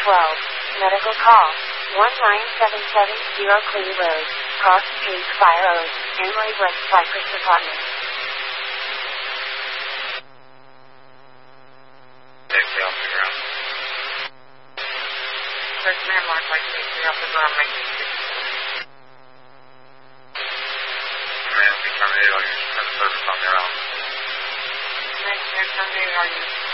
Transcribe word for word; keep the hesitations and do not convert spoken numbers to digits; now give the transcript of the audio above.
twelve. Medical call. one nine seven seven zero Clee Road, Cross Street, Fire Oak, Emory West Cypress Department. Exhale off the ground. First man mark like exhale off the ground, make it six. Man, be terminated, I'll use the service on their own. Next man terminated, I'll use